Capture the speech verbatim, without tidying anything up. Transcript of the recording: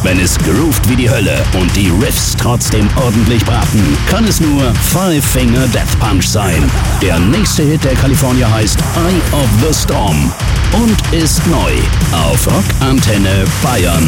Wenn es groovt wie die Hölle und die Riffs trotzdem ordentlich braten, kann es nur Five Finger Death Punch sein. Der nächste Hit der Kalifornier heißt Eye of the Storm und ist neu auf Rock Antenne Bayern.